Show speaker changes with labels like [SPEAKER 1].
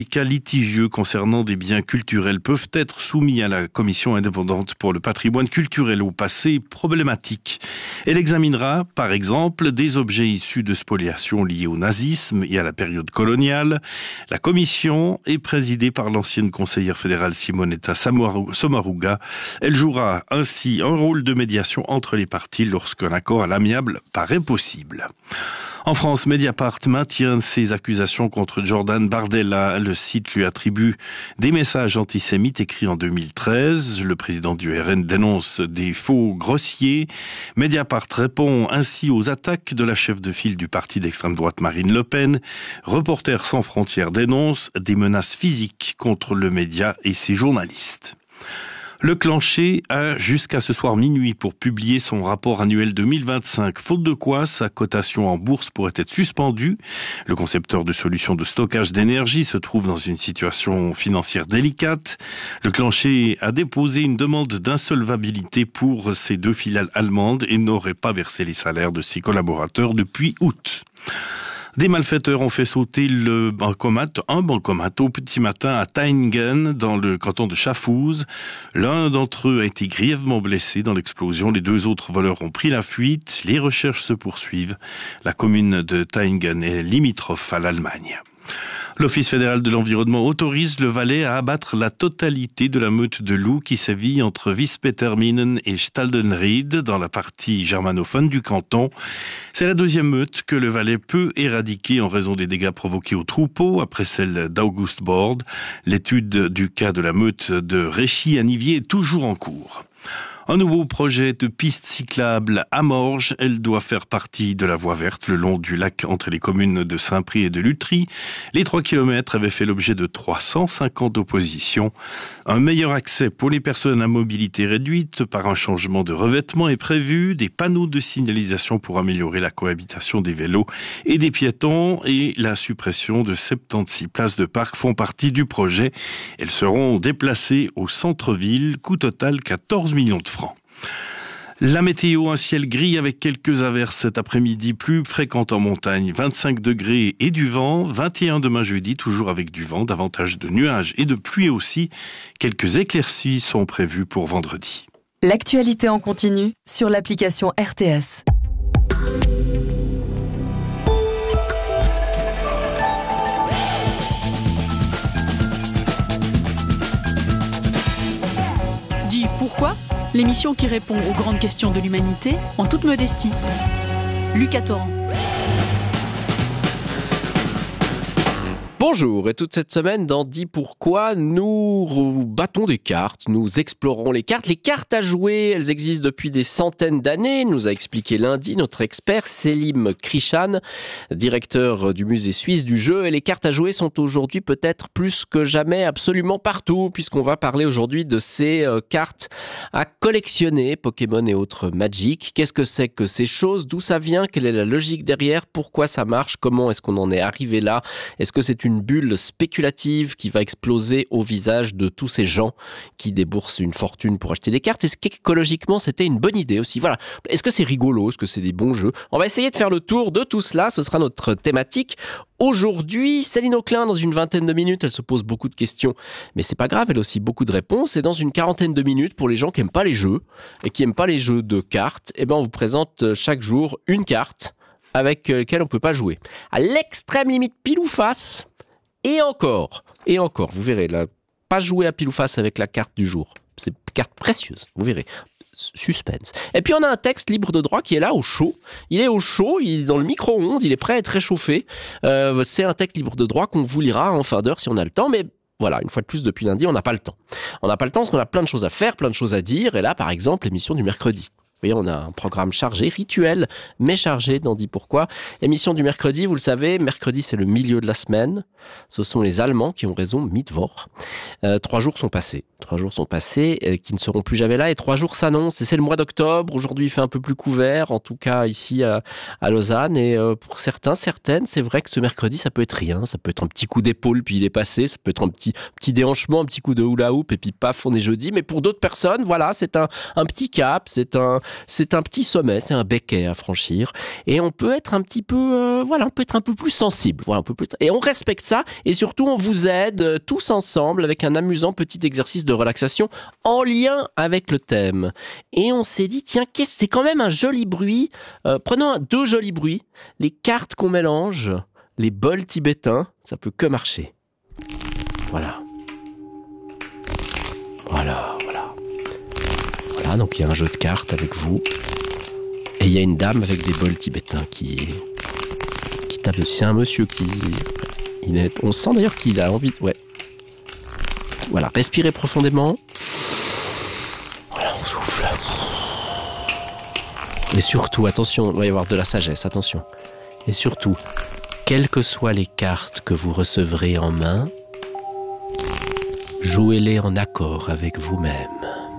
[SPEAKER 1] cas litigieux concernant des biens culturels peuvent être soumis à la commission indépendante pour le patrimoine culturel au passé problématique. Elle examinera, par exemple, des objets issus de spoliations liées au nazisme et à la période coloniale. La commission est présidée par l'ancienne conseillère fédérale Simonetta Sommaruga. Elle jouera ainsi un rôle de médiation entre les parties lorsqu'un accord à l'amiable paraît possible. En France, Mediapart maintient ses accusations contre Jordan Bardella. Le site lui attribue des messages antisémites écrits en 2013. Le président du RN dénonce des faux grossiers. Mediapart répond ainsi aux attaques de la chef de file du parti d'extrême droite Marine Le Pen. Reporters sans frontières dénonce des menaces physiques contre le média et ses journalistes. Le Clancher a jusqu'à ce soir minuit pour publier son rapport annuel 2025, faute de quoi sa cotation en bourse pourrait être suspendue. Le concepteur de solutions de stockage d'énergie se trouve dans une situation financière délicate. Le Clancher a déposé une demande d'insolvabilité pour ses 2 filiales allemandes et n'aurait pas versé les salaires de ses collaborateurs depuis août. Des malfaiteurs ont fait sauter un bancomat au petit matin à Taingen, dans le canton de Schaffhouse. L'un d'entre eux a été grièvement blessé dans l'explosion. Les 2 autres voleurs ont pris la fuite. Les recherches se poursuivent. La commune de Taingen est limitrophe à l'Allemagne. L'Office fédéral de l'environnement autorise le Valais à abattre la totalité de la meute de loups qui sévit entre Wiespeterminen et Staldenried dans la partie germanophone du canton. C'est la 2e meute que le Valais peut éradiquer en raison des dégâts provoqués aux troupeaux après celle d'August Bord. L'étude du cas de la meute de Réchy-Anivier est toujours en cours. Un nouveau projet de piste cyclable à Morges. Elle doit faire partie de la voie verte le long du lac entre les communes de Saint-Prix et de Lutry. Les 3 kilomètres avaient fait l'objet de 350 oppositions. Un meilleur accès pour les personnes à mobilité réduite par un changement de revêtement est prévu. Des panneaux de signalisation pour améliorer la cohabitation des vélos et des piétons et la suppression de 76 places de parc font partie du projet. Elles seront déplacées au centre-ville. Coût total 14 millions de francs. La météo, un ciel gris avec quelques averses cet après-midi, plus fréquentes en montagne, 25 degrés et du vent, 21 demain jeudi, toujours avec du vent, davantage de nuages et de pluie aussi. Quelques éclaircies sont prévues pour vendredi.
[SPEAKER 2] L'actualité en continu sur l'application RTS.
[SPEAKER 3] Dis pourquoi ? L'émission qui répond aux grandes questions de l'humanité en toute modestie. Lucas Torrent.
[SPEAKER 4] Bonjour, et toute cette semaine dans Dis pourquoi, nous battons des cartes, nous explorons les cartes. Les cartes à jouer, elles existent depuis des centaines d'années, nous a expliqué lundi notre expert Selim Krishan, directeur du musée suisse du jeu. Et les cartes à jouer sont aujourd'hui peut-être plus que jamais absolument partout, puisqu'on va parler aujourd'hui de ces cartes à collectionner, Pokémon et autres Magic. Qu'est-ce que c'est que ces choses? D'où ça vient? Quelle est la logique derrière? Pourquoi ça marche? Comment est-ce qu'on en est arrivé là? Est-ce que c'est une bulle spéculative qui va exploser au visage de tous ces gens qui déboursent une fortune pour acheter des cartes? Est-ce qu'écologiquement c'était une bonne idée aussi? Voilà. Est-ce que c'est rigolo? Est-ce que c'est des bons jeux? On va essayer de faire le tour de tout cela. Ce sera notre thématique. Aujourd'hui, Céline Auclin, dans une vingtaine de minutes, elle se pose beaucoup de questions, mais c'est pas grave, elle a aussi beaucoup de réponses. Et dans une quarantaine de minutes, pour les gens qui aiment pas les jeux et qui aiment pas les jeux de cartes, eh ben on vous présente chaque jour une carte avec laquelle on peut pas jouer. À l'extrême limite pile ou face. Et encore, vous verrez, là, pas jouer à pile ou face avec la carte du jour. C'est une carte précieuse, vous verrez. Suspense. Et puis on a un texte libre de droit qui est là au chaud. Il est au chaud, il est dans le micro-ondes, il est prêt à être réchauffé. C'est un texte libre de droit qu'on vous lira en fin d'heure si on a le temps, mais voilà, une fois de plus, depuis lundi, on n'a pas le temps. On n'a pas le temps parce qu'on a plein de choses à faire, plein de choses à dire. Et là, par exemple, l'émission du mercredi. Vous voyez, on a un programme chargé, rituel, mais chargé d'en Dis pourquoi. Émission du mercredi, vous le savez, mercredi c'est le milieu de la semaine. Ce sont les Allemands qui ont raison, Mittwoch. 3 jours sont passés. 3 jours sont passés, qui ne seront plus jamais là. Et 3 jours s'annoncent. Et c'est le mois d'octobre. Aujourd'hui, il fait un peu plus couvert, en tout cas ici à Lausanne. Et pour certains, certaines, c'est vrai que ce mercredi, ça peut être rien. Ça peut être un petit coup d'épaule, puis il est passé. Ça peut être un petit déhanchement, un petit coup de hula hoop, et puis paf, on est jeudi. Mais pour d'autres personnes, voilà, c'est un petit cap, c'est un c'est un petit sommet, c'est un becquet à franchir. Et on peut être un petit peu, on peut être un peu plus sensible. Voilà, et on respecte ça. Et surtout, on vous aide tous ensemble avec un amusant petit exercice de relaxation en lien avec le thème. Et on s'est dit, tiens, c'est quand même un joli bruit. Prenons 2 jolis bruits. Les cartes qu'on mélange, les bols tibétains, ça peut que marcher. Voilà, donc il y a un jeu de cartes avec vous. Et il y a une dame avec des bols tibétains qui tape. C'est un monsieur on sent d'ailleurs qu'il a envie. Ouais. Voilà, respirez profondément. Voilà, on souffle. Et surtout, attention, il va y avoir de la sagesse, attention. Et surtout, quelles que soient les cartes que vous recevrez en main, jouez-les en accord avec vous-même.